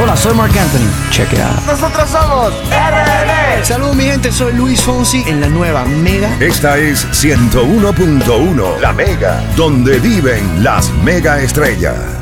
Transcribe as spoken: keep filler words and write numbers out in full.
Hola, soy Marc Anthony. Check it out. Nosotros somos R B D. Saludos mi gente, soy Luis Fonsi en la nueva Mega. Esta es ciento uno punto uno, La Mega, donde viven las mega estrellas.